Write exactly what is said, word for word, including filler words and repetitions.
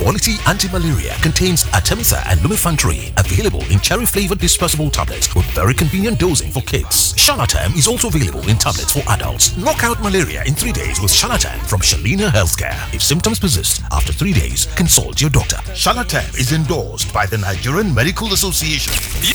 Quality anti-malaria contains Artemether and Lumefantrine, available in cherry-flavored dispersible tablets with very convenient dosing for kids. Shalatam is also available in tablets for adults. Knock out malaria in three days with Shalatam from Shalina Healthcare. If symptoms persist after three days, consult your doctor. Shalatam is endorsed by the Nigerian Medical Association.